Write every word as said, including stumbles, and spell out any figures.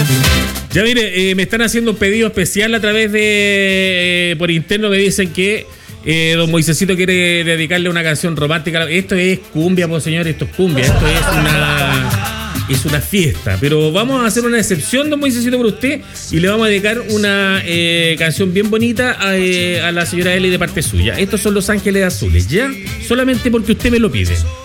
Ya mire, eh, me están haciendo un pedido especial a través de... Eh, por interno me dicen que eh, don Moisésito quiere dedicarle una canción romántica. Esto es cumbia, pues señor, esto es cumbia. Esto es una... es una fiesta. Pero vamos a hacer una excepción, don Moisésito, por usted. Y le vamos a dedicar una eh, canción bien bonita a, eh, a la señora Eli de parte suya. Estos son Los Ángeles Azules, ¿ya? Solamente porque usted me lo pide.